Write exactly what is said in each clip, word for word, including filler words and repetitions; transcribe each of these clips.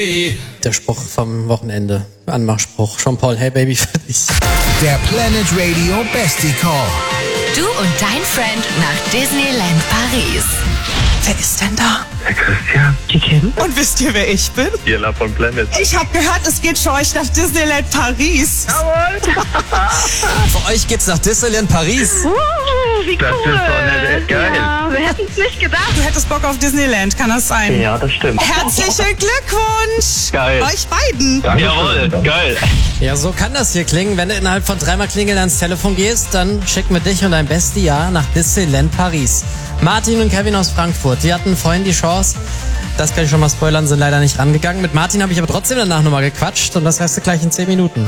Der Spruch vom Wochenende. Anmachspruch. Jean-Paul, hey Baby, für dich. Der Planet Radio Bestie Call. Du und dein Friend nach Disneyland Paris. Wer ist denn da? Herr Christian. Die Kim. Und wisst ihr, wer ich bin? Jella von Planet. Ich habe gehört, es geht für euch nach Disneyland Paris. Jawohl. Für euch geht's nach Disneyland Paris. Uh, wie Das cool. ist doch nett, geil. Ja, wir hätten es nicht gedacht. Du hättest Bock auf Disneyland, kann das sein? Ja, das stimmt. Herzlichen Glückwunsch! Geil. Euch beiden! Dankeschön. Jawohl, geil. Ja, so kann das hier klingen. Wenn du innerhalb von dreimal klingeln ans Telefon gehst, dann schicken wir dich und dein bestes Jahr nach Disneyland Paris. Martin und Kevin aus Frankfurt, die hatten vorhin die Chance, das kann ich schon mal spoilern, sind leider nicht rangegangen. Mit Martin habe ich aber trotzdem danach nochmal gequatscht und das hörst du gleich in zehn Minuten.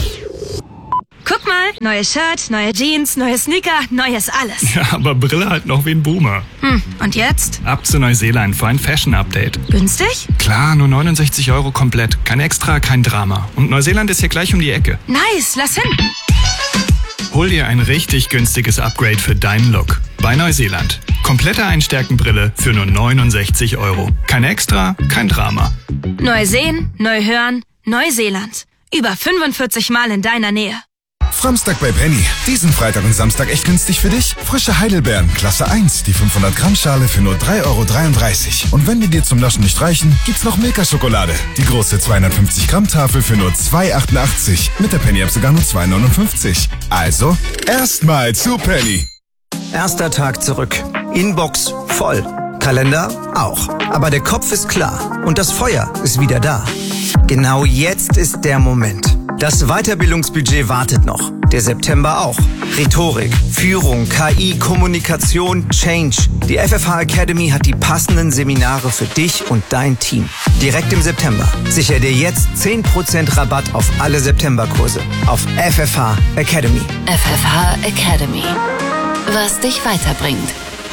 Guck mal, neues Shirt, neue Jeans, neue Sneaker, neues alles. Ja, aber Brille halt noch wie ein Boomer. Hm, und jetzt? Ab zu Neuseeland für ein Fashion-Update. Günstig? Klar, nur neunundsechzig Euro komplett. Kein Extra, kein Drama. Und Neuseeland ist hier gleich um die Ecke. Nice, lass hin. Hol dir ein richtig günstiges Upgrade für deinen Look. Bei Neuseeland. Komplette Einstärkenbrille für nur neunundsechzig Euro. Kein Extra, kein Drama. Neu sehen, neu hören, Neuseeland. Über fünfundvierzig Mal in deiner Nähe. Samstag bei Penny. Diesen Freitag und Samstag echt günstig für dich? Frische Heidelbeeren, Klasse eins, die fünfhundert Gramm Schale für nur drei Euro dreiunddreißig. Und wenn die dir zum Naschen nicht reichen, gibt's noch Milka-Schokolade. Die große zweihundertfünfzig Gramm Tafel für nur zwei Euro achtundachtzig. Mit der Penny-App sogar nur zwei Euro neunundfünfzig. Also, erstmal zu Penny. Erster Tag zurück. Inbox voll. Kalender auch. Aber der Kopf ist klar. Und das Feuer ist wieder da. Genau jetzt ist der Moment. Das Weiterbildungsbudget wartet noch. Der September auch. Rhetorik, Führung, K I, Kommunikation, Change. Die F F H Academy hat die passenden Seminare für dich und dein Team. Direkt im September. Sicher dir jetzt zehn Prozent Rabatt auf alle Septemberkurse. Auf F F H Academy. F F H Academy. Was dich weiterbringt.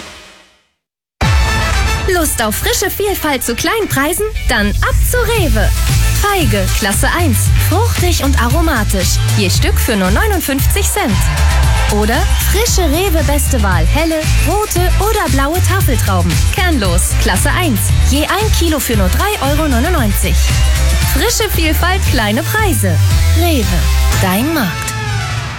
Lust auf frische Vielfalt zu kleinen Preisen? Dann ab zu Rewe. Feige, Klasse eins. Fruchtig und aromatisch. Je Stück für nur neunundfünfzig Cent. Oder frische Rewe Beste Wahl. Helle, rote oder blaue Tafeltrauben. Kernlos, Klasse eins. Je ein Kilo für nur drei Euro neunundneunzig. Frische Vielfalt, kleine Preise. Rewe. Dein Markt.